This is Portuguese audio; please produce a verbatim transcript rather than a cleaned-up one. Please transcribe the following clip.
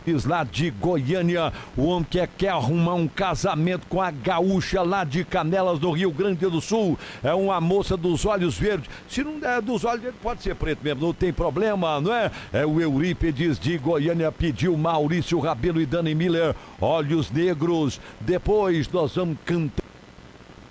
lá de Goiânia, o homem que quer arrumar um casamento com a gaúcha lá de Canelas, do Rio Grande do Sul. É uma moça dos olhos verdes. Se não é dos olhos verdes, pode ser preto mesmo, não tem problema, não é? É o Eurípedes de Goiânia, pediu Maurício Rabelo e Dani Miller, Olhos Negros. Depois nós vamos cantar